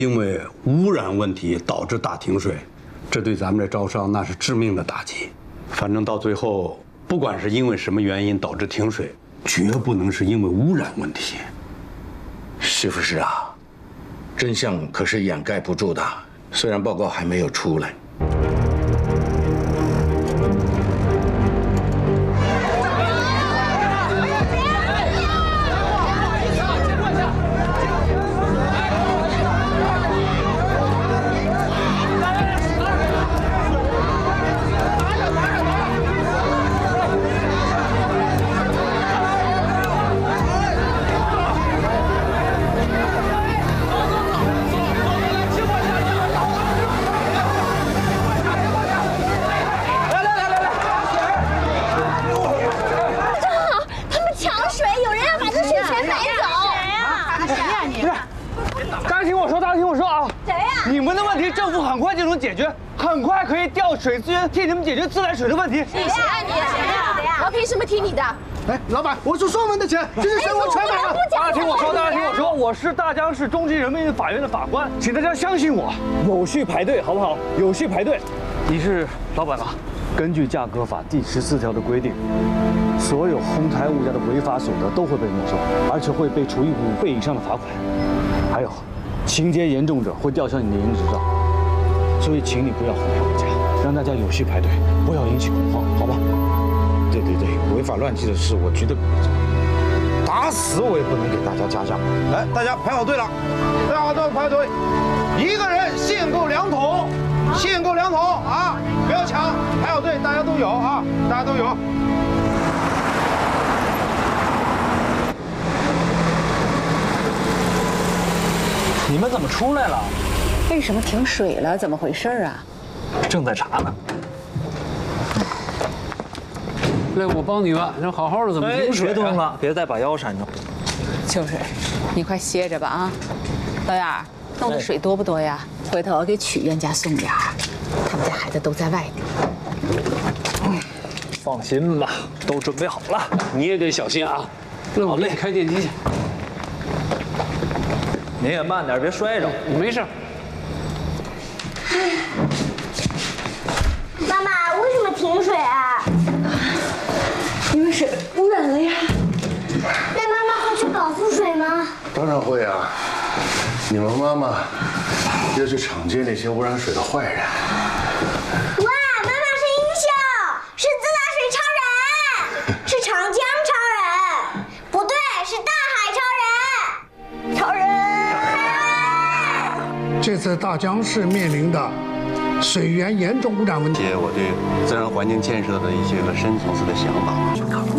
因为污染问题导致大停水，这对咱们这招商那是致命的打击。反正到最后，不管是因为什么原因导致停水，绝不能是因为污染问题。 是不是啊？真相可是掩盖不住的，虽然报告还没有出来。 解决很快可以调水资源替你们解决自来水的问题。 谁呀你？谁呀？我凭什么听你的？ 哎，老板，我是收我们的钱，这些钱我全买了。 大家听我说，大家听我说，我是大江市中级人民法院的法官，请大家相信我，有序排队，好不好？有序排队。你是老板吧？根据价格法第14条的规定，所有哄抬物价的违法所得都会被没收，而且会被处以5倍以上的罚款。还有，情节严重者会吊销你的营业执照。 所以，请你不要哄抬物价，让大家有序排队，不要引起恐慌，好吧？ 对，违法乱纪的事，我觉得打死我也不能给大家加价。来，大家排好队了，大家都排队，一个人限购2桶，限购2桶啊！不要抢，排好队，大家都有啊，大家都有。 你们怎么出来了？ 为什么停水了？怎么回事啊？ 正在查呢。 来，我帮你吧。这好好的怎么停水？ 别动了，别再把腰闪着。 就是，你快歇着吧啊！老远，弄的水多不多呀？回头我给曲院家送点儿，他们家孩子都在外地。 放心吧，都准备好了。 你也得小心啊。那我累，开电梯去。 您也慢点，别摔着。 没事。 妈妈，为什么停水啊？ 因为水污染了呀。 那妈妈会去保护水吗？ 当然会啊！你们妈妈要去惩戒那些污染水的坏人。 哇，妈妈是英雄，是自来水超人，是长江超人，不对，是大海超人。超人。 这次大江市面临的水源严重污染问题， 我对自然环境建设的一些个深层次的想法。